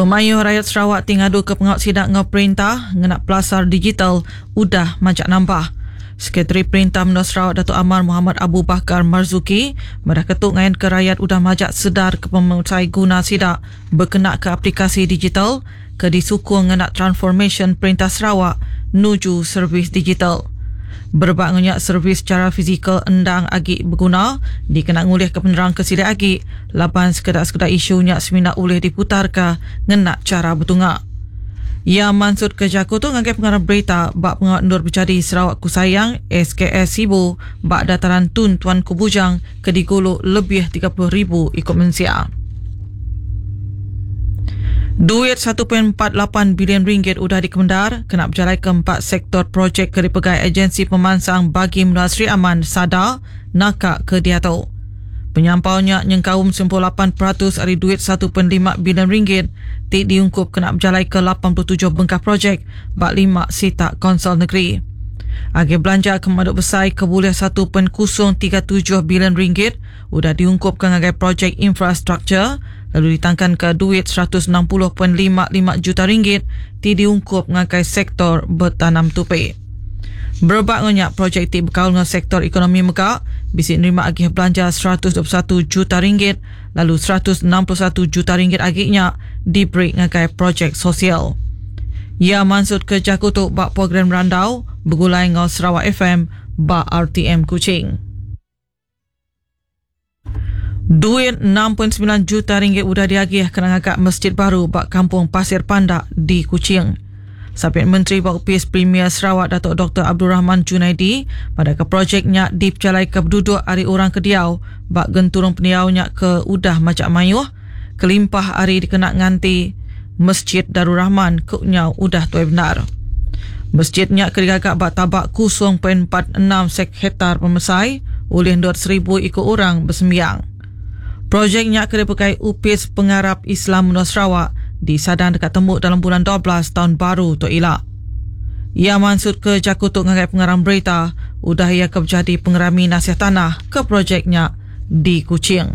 Pemayuh rakyat Sarawak tingadu ke pengawal sidak ngau perintah ngenak pelasar digital udah majak nambah. Sekretari Perintah Menua Sarawak Datuk Amar Muhammad Abu Bakar Marzuki merah ketuk ngayan ke rakyat udah majak sedar ke pemerintah guna sidak berkenak ke aplikasi digital ke disukung ngenak transformation Perintah Sarawak nuju servis digital. Berbak ngenyak servis secara fizikal endang agi berguna dikenak ngulih ke penerang kesilai agi lapan sekedar isu nyak semina ulih diputarkan ngenak cara bertungak. Ia mansut ke Jakarta ngagai pengarah berita bak pengawat Nur Berjadi Sarawak Kusayang SKS Sibu bak dataran Tun Tuan Kubujang ke digolok lebih 30,000 ikut mensia. Duit 1.48 bilion ringgit udah dikemendar kena berjalai ke 4 sektor projek ke dipegai agensi pemansang bagi Menua Sri Aman SADA nakak ke Diatau. Penyampaunya nyengkawum 98% dari duit 1.5 bilion ringgit tik diungkup kena berjalai ke 87 bengkah projek bak 5 sitak konsol negeri. Agi belanja kemaduk besar keboleh 1.037 bilion ringgit udah diungkup ke ngagai projek infrastruktur lalu ditangkan ke duit 160.55 juta ringgit ti diungkup ngagai sektor bertanam tupai. Berbak ngonyak projek ti berkaul dengan sektor ekonomi megak bisi nerima agih belanja 121 juta ringgit lalu 161 juta ringgit agihnya diberi ngagai projek sosial. Ia mansut ke Jakarta bak program randau bergulai ngau Sarawak FM bak RTM Kuching. Duit 6.9 juta ringgit udah diagih kena ngagak masjid baru bak kampung Pasir Pandak di Kuching. Sabit Menteri Bak Upis Premier Sarawak Datuk Dr. Abdul Rahman Junaidi pada ke projeknya dipecalai ke penduduk hari orang Kediau bak genturung peniaunya ke udah majak mayuh kelimpah hari dikenak nganti Masjid Darul Rahman kuknya udah tuai benar. Masjidnya kerigagak bak tabak 0.46 hektar pemesai oleh 200,000 ikut orang bersembiang. Projeknya kerepekai Upis Pengarap Islam Menua Sarawak di Sadang dekat tembuk dalam bulan 12 tahun baru tu elak. Ia mansut ke Jakarta ngagai pengeram berita udah ia kejadi pengerami nasihat tanah ke projeknya di Kuching.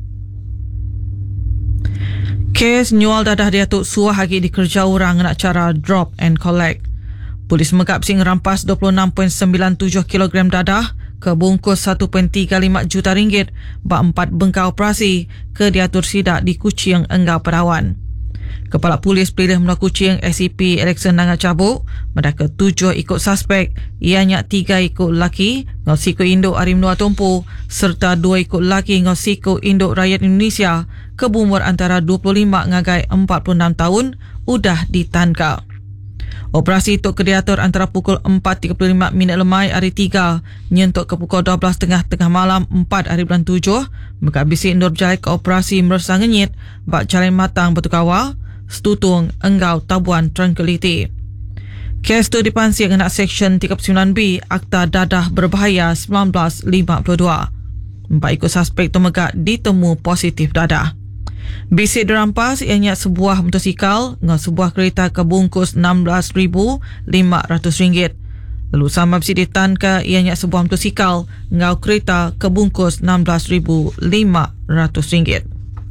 Kes nyual dadah Datuk suah lagi dikerja orang nak cara drop and collect. Polis Megap Sing rampas 26.97 kg dadah ke bungkus 1.35 juta ringgit bak 4 bengkau operasi ke diatur sidak di Kuching Enggau Perawan. Kepala Polis Pilih Menua Kuching SCP Alexander Nangat cabut mereka 7 ikut suspek ianya 3 ikut lelaki ngau siku induk Ari Menua Tumpu serta 2 ikut lelaki ngau siku induk rakyat Indonesia ke berumur antara 25 ngagai 46 tahun udah ditangkap. Operasi itu diatur antara pukul 4.35 minit lemai hari 3 nyentuk ke pukul 12.30 tengah malam 4 hari bulan 7 maka bisi Nur berjalai ke operasi meresang ngenyit bak jalan matang Batu-Kawal Setutung Enggau Tabuan Tranquility. Kes itu dipansir kena Seksyen 39B Akta Dadah Berbahaya 1952. 4 ikut suspek temegak ditemu positif dadah. Bisi dirampas ianya sebuah motosikal dengan sebuah kereta kebungkus RM16,500. Lalu sama bisi ditanka ianya sebuah motosikal dengan kereta kebungkus RM16,500.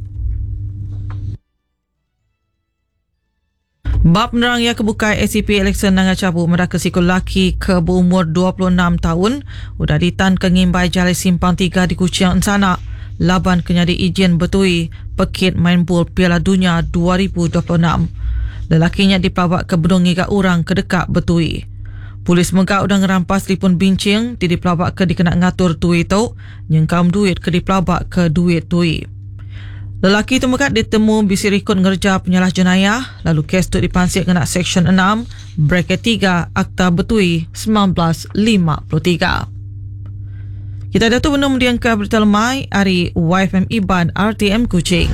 Bab penerang ia kebukai SCP Alexander Nangat cabut mereka sikul laki ke berumur 26 tahun udah ditan ke ngimbai Jalai Simpang 3 di Kuching Ensana laban kenyadi izin betui pekit main bol Piala Dunia 2026. Lelakinya dipelabak ke bedong ngigak orang ke dekat betui. Polis Megak udah ngerampas telefon bincang di dipelabak ke dikenak ngatur tui tu nyengkam duit ke dipelabak ke duit tui. Lelaki itu Megak ditemu bisi rikut ngerja penyalah jenayah lalu kes tu dipansir kena Seksyen 6 Bracket 3 Akta Betui 1953. Kita dah tu benar mendiangkan berita lemai hari YFM Iban RTM Kuching.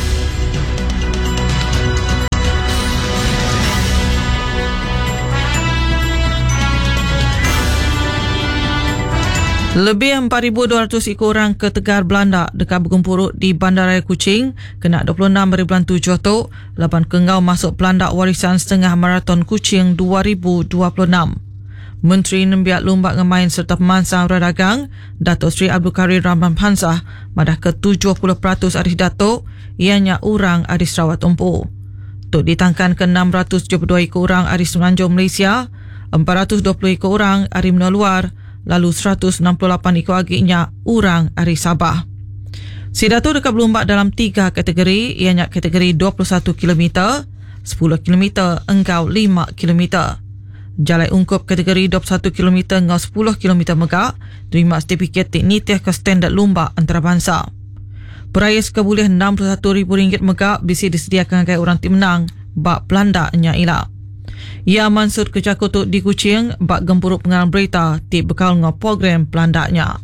Lebih 4,200 ekor orang ke Tegar Belanda dekat bergempuruk di Bandaraya Kuching kena 26 bulan 7 tu lapan kengau masuk pelanda warisan setengah maraton Kuching 2026. Menteri Nembiak Lumbak Ngemain serta Pemansang Radagang Datuk Seri Abdul Karim Rahman Pansah madah ke 70% adis Datuk ianya orang adis Sarawak Tumpu. Tok ditangkan ke 672 ekor orang dari Semenanjung Malaysia, 420 ekor orang dari Menua Luar, lalu 168 ekor laginya orang dari Sabah. Sidato dekat berlumba dalam 3 kategori, ianya kategori 21 km, 10 km engkau 5 km. Jalai ungkup kategori 21 km engkau 10 km megak, terima sertifikat teknik ke standard lumba antarabangsa. Perayaan sekebulih RM61,000 megak bisi disediakan kai orang tim menang bak pelanda nya ila. Ia mansur ke Jakotuk di Kuching bak gempuruk pengarang berita ti bekal ngau program pelandanya.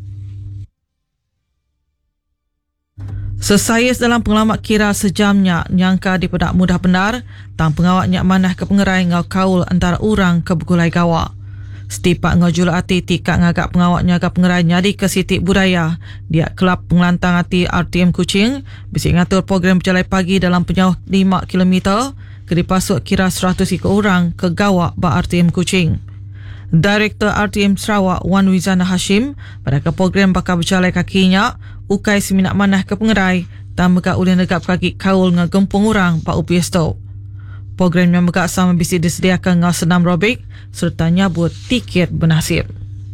Sesayas dalam pengalamat kira sejamnya nyangka dipedak mudah benar tang pengawaknya manah ke pengerai ngau kaul antara orang ke begulai gawa. Setipak ngau jula hati tikak ngagak pengawaknya ke pengerai nyadi ke sitik budaya dia kelab pengelantang hati RTM Kuching bisik ngatur program berjalai pagi dalam penjauh 5 km ke dipasuk kira 100 ekor orang ke gawak ba RTM Kuching. Direktur RTM Sarawak Wan Wizana Hashim pada ke program bakal berjalai kakinya ukai seminat manah ke pengerai dan megak ulih negap kaki kaul ngegempung orang pa UPS tu. Program yang megak sama bisi disediakan ngau senam robik serta nyabut tiket bernasib.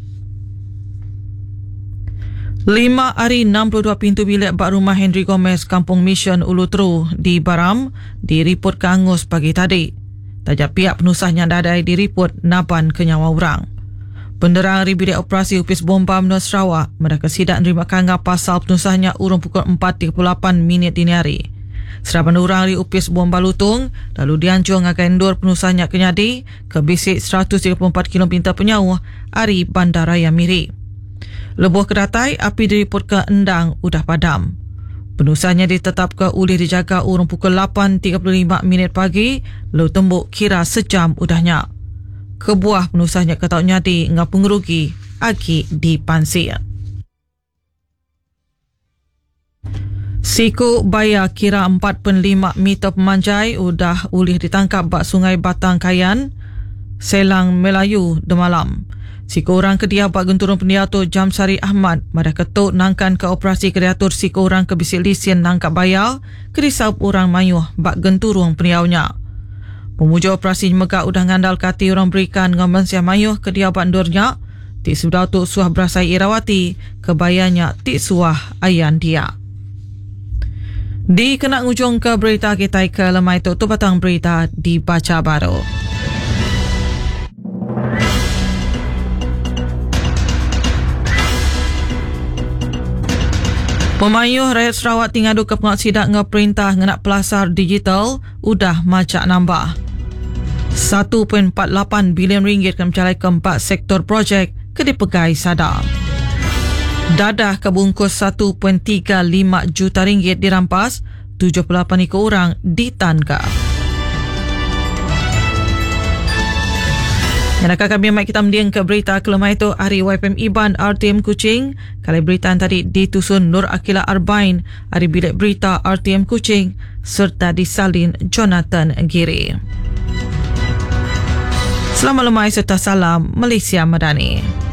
5 hari 62 pintu bilik bak rumah Henry Gomez Kampung Mission Ulu Tru di Baram diripot ke angus pagi tadi. Tajak pihak penusahnya dadai diripot naban ke nyawa orang. Penderang di bilik operasi UPS Bomba Menua Sarawak mereka sidak nerima kanga pasal penusahnya urung pukul 4.38 dini hari. Serapan orang di UPS Bomba Lutung lalu dianjur akan endur penusahnya kenyadi ke bisik 134 km penyauh dari Bandaraya Miri. Lebuh kedatai api diripot ke Endang udah padam. Penusahnya ditetapkan ulih dijaga urung pukul 8.35 pagi lalu tembuk kira sejam udahnya. Kebuah penusahnya ketau nyadi ngau pengerugi aki dipansir. Siku Baya kira 4.5 meter pemanjai udah ulih ditangkap bak Sungai Batang Kayan, Selang Melayu Demalam. Siku orang kedia bak genturun pendiatur Jamsari Ahmad madah ketuk nangkan ke operasi kreatur siku orang ke bisik lisien nangkap bayar kerisau orang mayuh bak genturun pendiaunya. Pemuja operasi megak udah ngandal kati orang berikan ngamban siah mayuh kedia bak ndurnya ti sudah tu suah berasai Irawati kebayanya ti suah ayan dia. Di kena ngujung ke berita kita ke lemai tu batang berita dibaca baru. Pemayuh rakyat Sarawak tingadu ke pengak sidak ngau perintah ngenak pelasar digital udah macak nambah. RM1.48 bilion ke mencalai keempat sektor projek ke dipegai sadar. Dadah kebungkus RM1.35 juta dirampas, 78 ekor orang ditangkap. Yang akan kami ambil kita mendiang ke berita kelemah itu hari YPM Iban RTM Kuching. Kali berita tadi ditusun Nur Akila Arbain hari bilik berita RTM Kuching serta disalin Jonathan Giri. Selamat lemai serta salam Malaysia Madani.